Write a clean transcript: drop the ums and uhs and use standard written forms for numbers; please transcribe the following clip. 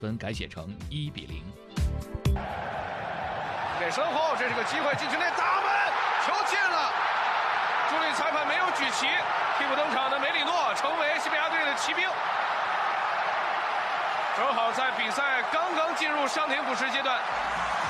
本改写成1-0。 给身后，这是个机会，禁区内打门，球进了。助理裁判没有举旗，替补登场的梅里诺成为西班牙队的骑兵。正好在比赛刚刚进入伤停补时阶段。